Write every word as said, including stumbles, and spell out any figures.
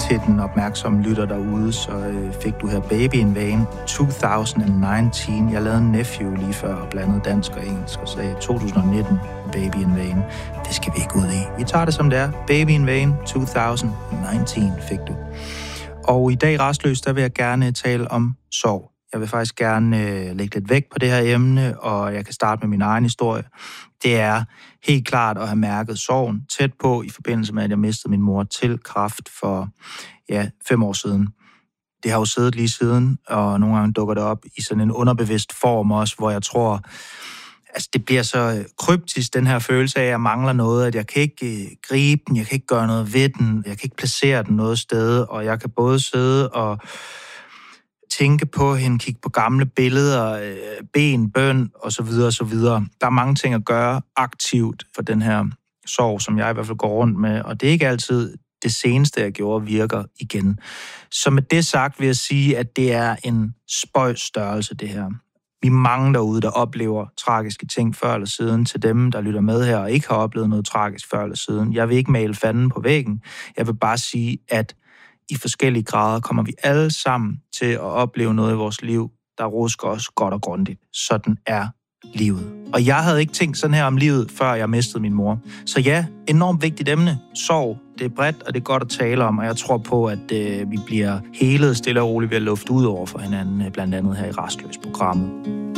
til den opmærksomme lytter derude, så øh, fik du her Baby in Vain to tusind nitten. Jeg lavede en Nephew lige før og blandede dansk og engelsk og sagde to tusind nitten Baby in Vain. Det skal vi ikke ud i. Vi tager det som det er. Baby in Vain to tusind nitten fik du. Og i dag i Rastløs, der vil jeg gerne tale om sorg. Jeg vil faktisk gerne øh, lægge lidt vægt på det her emne, og jeg kan starte med min egen historie. Det er helt klart at have mærket sorgen tæt på i forbindelse med, at jeg mistede min mor til kræft for ja, fem år siden. Det har jo siddet lige siden, og nogle gange dukker det op i sådan en underbevidst form også, hvor jeg tror, altså det bliver så kryptisk, den her følelse af, at jeg mangler noget, at jeg kan ikke øh, gribe den, jeg kan ikke gøre noget ved den, jeg kan ikke placere den noget sted, og jeg kan både sidde og tænke på hende, kigge på gamle billeder, ben, bøn og så videre og så videre. Der er mange ting at gøre aktivt for den her sorg, som jeg i hvert fald går rundt med, og det er ikke altid det seneste, jeg gjorde, virker igen. Så med det sagt vil jeg sige, at det er en spøjs størrelse, det her. Vi er mange derude, der oplever tragiske ting før eller siden, til dem, der lytter med her og ikke har oplevet noget tragisk før eller siden. Jeg vil ikke male fanden på væggen. Jeg vil bare sige, at i forskellige grader kommer vi alle sammen til at opleve noget i vores liv, der rusker os godt og grundigt. Sådan er livet. Og jeg havde ikke tænkt sådan her om livet, før jeg mistede min mor. Så ja, enormt vigtigt emne. Sorg. Det er bredt, og det er godt at tale om, og jeg tror på, at øh, vi bliver helet stille og roligt ved at lufte ud over for hinanden, blandt andet her i Rastløs-programmet.